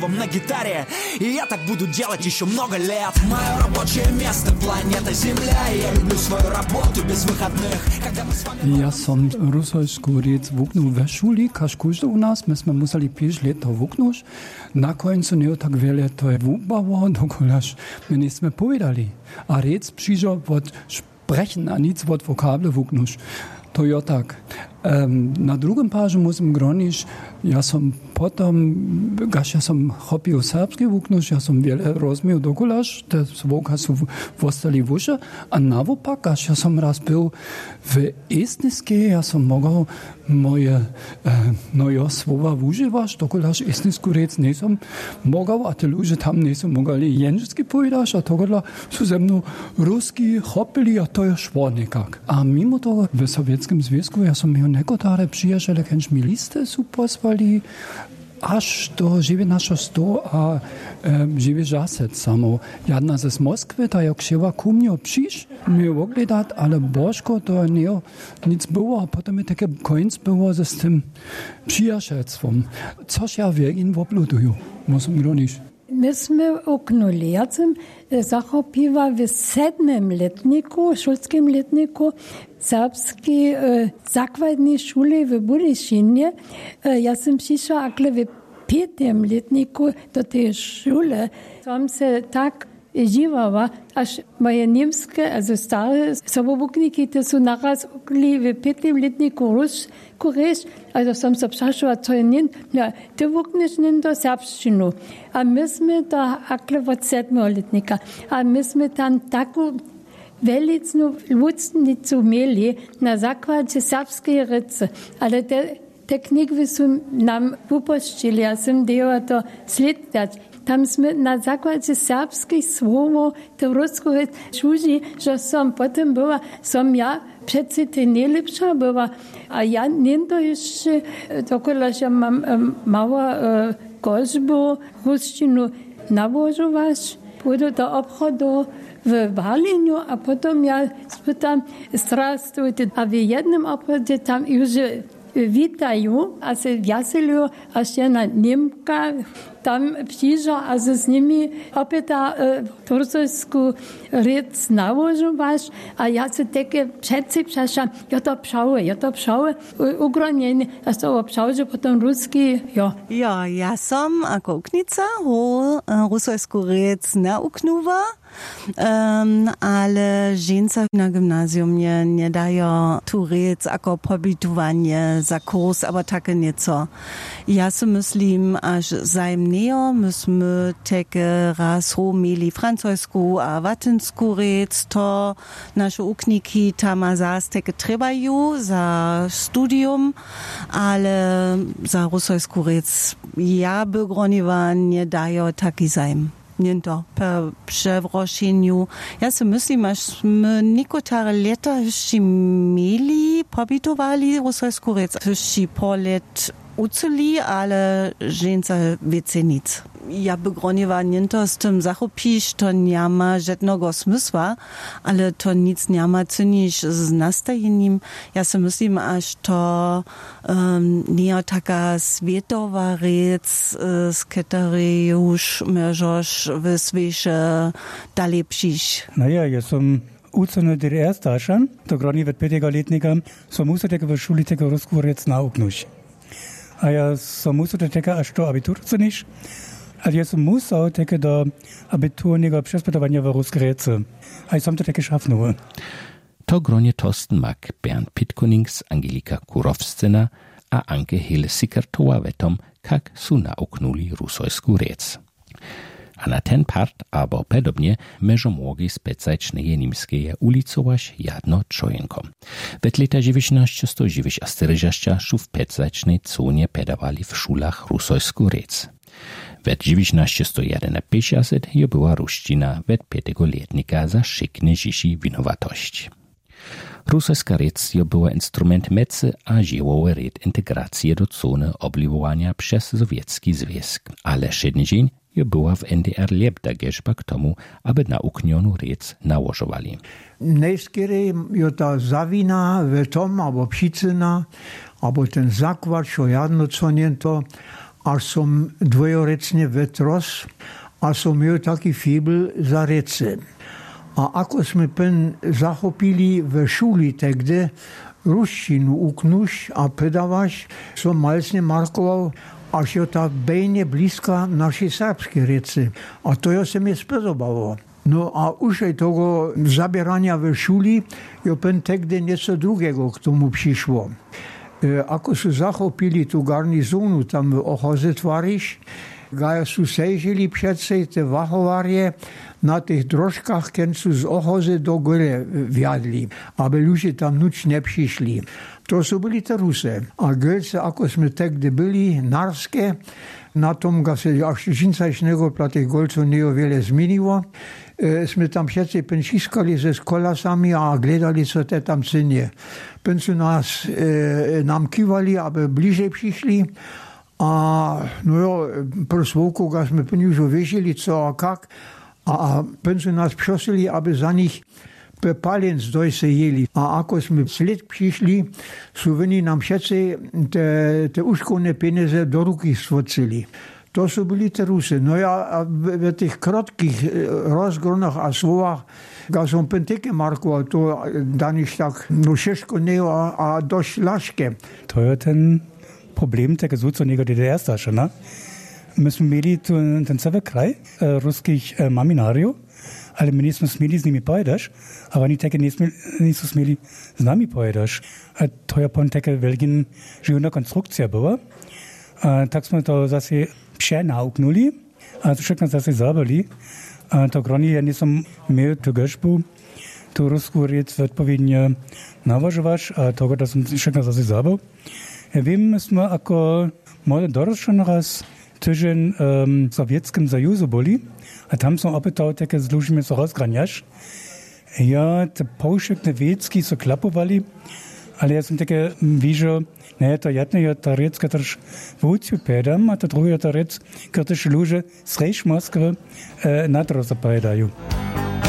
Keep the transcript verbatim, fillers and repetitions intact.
на гитаре, и я так буду делать еще много лет. Мое рабочее место, планета Земля, и я люблю свою работу без выходных. Когда мы с вами... Ja sam rusojsku riec vuknu ve šuli, kaž kužda u nas, my sme museli piš leta vuknuš. Na końcu nie tak wiele to je vukbavo, dokolaž my nisme povedali. A riec přišel od sprechen, a nic od vokable vuknuš. To jo tak. Um, na drugim pážu musím groniš, ja som potom, gaž ja som chopil serbski vuknuš, ja som wiele rozmiel dokolaž, te zvoka sú vostali vuše, a naopak, gaž ja som raz byl v estniske, ja som mogol moje uh, nojo slova užívaš, dokolaž estnisku rec nesom mogol, a te luže tam nesom mogli jenžsky povedaš, a togola sú ze mnou rusky chopili, a to je švo nekak. A mimo toho, v Sovětském związku, ja som jeho nekotare přijažele, kenž mi liste sú poslali, až do dziewiętnaście sto a e, dziewięćdziesiąt samo. Jedna ze z Moskwy, ta jak się ku mnie przysz, mnie ogledat, ale bożko to nie nic było, a potem mi takie końc było ze z tym przyjacielstwem. Coś ja wiegin w obluduju, muszę gronić. Myśmy uknuli. Ja sam zachopiła w siedmym letniku, szulskim letniku, serbskiej e, zakładnej szuli w Budyšinie. E, ja sam przyszła akle w piętym letniku do tej szuli. Tam się tak dziwała, aż moje niemskie, also stare sobowukniki, to są naraz ukli w piętym letniku rusku reč, also sam se přašla, co je njen, ja, ty vukneš njen do serbštinu. A my jsme to akle od sedmého letnika. A my jsme tam taku velicnu lucnicu mieli na základě serbské rece. Ale te, te knigvy jsou nam upoštili, ja jsem dělala to sledovat. Tam jsme na základě serbských slov to ruskou reč čuži, že jsem potom byla, jsem já přeci ty nejlepší byla. A já jen to ještě, dokola, že mám um, malou uh, kožbu, ruštinu navožovač, půjdu do obchodu v Berlínu a potom já spýtam, zdravstvujte. A v jednom obchodě tam už vítajú a se vjaselujú až jedna Němka tam přišla a se s nimi opět ta uh, rusojskou řeč navožovaš a já se také přeci přešla, jo to pšauje, jo to pšauje, ukronění a z toho pšauje potom rusky, jo. Ja, ja som ako uknica ho rusojsku řeč nauknuwa, um, ale ženca na gymnáziumie nie dają tu řeč ako pobytowanie za kurs, aber také nieco. Ja si myslím, až zajemného myśmy také raz ho mieli francojsku a latinsku řeč, to naše ukniki tam zás také trebajú za studium, ale za rusojsku řeč ja by groniwa nie dają taki zajem. Nie to per przewroszeniu. Ja si myslím, až sme niekotare leta ešte mieli, pobytovali rusojsku řeč. Ešte po let uceli, ale ženca wiece nic. Ja by groniwa nie to z tym zachopisz, to nie ma żadnego smysła, ale to nic nie ma cynić z nastajeniem. Ja si myslím, až to um, nie taka światowa rzecz, z której już możesz w świecie dalej przyjść. Naja, ja som ucony D D R starszan, to groni od piętego letnika, so muszę tego w szuli tego rusku rzecz nauknąć. A ja so muszę tego aż do abitur cynić. Ale ja som musel také do abiturnego przespytowania w ruskiej rece. A ja som to také szafnul. To gronie Torsten Mack, Bernd Pitkonings, Angelika Kurowscyna a Anke Hill-Sikertowa wetom, kak su nauknuli rusojsku rec. A na ten part, abo podobnie, mežo mogi specajčneje nimskeje ulicovaš jadno čojenko. Vet leta dziewiętnaście sto dziewięćdziesiąt šu v pecajčnej zónie pedawali w szulach rusojsku rec. Vet dziewiętnaście sto pięćdziesiąt je była ruština vet piętego letnika za szykne žiši winowatości. Rusojska rec je była instrument mecy a żyłowy red integracji do zony obliwowania przez Sowiecki Związk, ale szedny dzień je była w N D R lepta gespa k tomu, aby nauknionu rec nałożowali. Najskierej je ta zawina w tom, albo pšicina, albo ten zakład, čo jadno co nie to, až som dvojorecne vetros a som měl taky fibel za rece. A ako sme pen zachopili v šuli tegde ruštinu uknuš a pedavaš, som malcne markoval, až je tak bejne blízka našej srbskej rece. A to jo se mi spodobalo. No a už aj toho zabierania v šuli, jo pen tegde něco druhého k tomu přišlo. E, ako su zachopili tu garnizonu tam v Ochoze Tvariš, gaja su sežili přece te vahovarje na těch drožkách, ken su z Ochoze do gore vjadli, aby ľudia tam nuč nepřišli. To su byli te Ruse. A Gölce, ako sme tegde byli, narske, na tom ga se až žincajšného pra tých Golcov nejo veľa zmeniło. E, sme tam všetci penčiskali se s kolasami a gledali, co te tam cynie. Pen su nás, e, nám kývali, aby bližej přišli. A no jo, pro svouku ga sme pen už věžili, co a kak. A, a pen su nás prosili, aby za nich palec dojse jeli. A ako sme sled přišli, su oni nám všetci te, te uškovné peníze do ruky svocili. To su byli te Ruse. No ja v tých krotkých rozgronách a slovách ga som penteke markoval, to daniš tak no šeško neo a, a dość laške. To je ten problem tego zucownego D D R-starza, ne? Myśmy mieli tu ten cały kraj e, ruskich e, maminariów, ale my nismo smeli z nimi pojedać, a oni takie nisu smeli z nami pojedać. A to je pon taka wielka żywna konstrukcja była. A tak smo to zase przenauknuli, a to wszystko zase zabili. A to groni ja nisam miał tu geszbu, tu rusku rzecz odpowiednio naważywać, a to to som wszystko zase zabil. Ja wiem, myśmy jako młody dorosły raz tydzień um, w Sowieckim Zajuszu byli, a tam są opytał takie z ludźmi so rozgraniasz. Ja, te pouszczykne wiecki so klapowali, ale ja som takie widział, nie, to jedne je ta rec, któryż wódź pedam, a to drugie ta rec, któryż ludzie z Reichsmoskwy e, na to zapajdają.